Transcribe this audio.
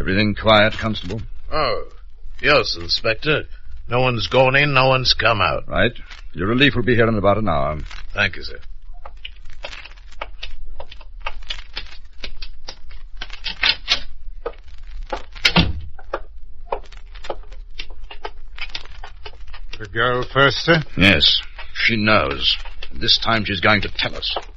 Everything quiet, Constable? Oh, yes, Inspector. No one's gone in, no one's come out. Right. Your relief will be here in about an hour. Thank you, sir. The girl first, sir? Yes. She knows. This time she's going to tell us.